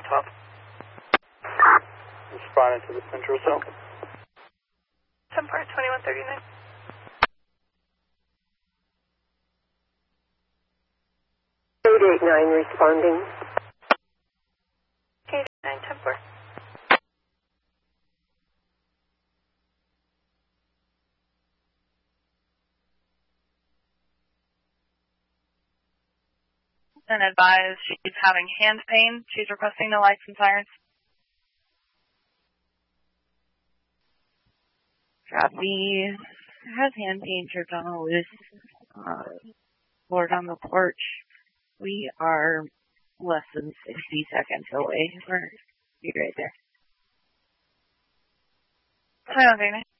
12. Responding to the central cell. 10 part 2139. K-89 responding. K-89, 10 4. And advise she's having hand pain. She's requesting the lights and sirens. Copy. Has hand pain, tripped on a loose board on the porch. We are less than 60 seconds away. We're right there. Hi,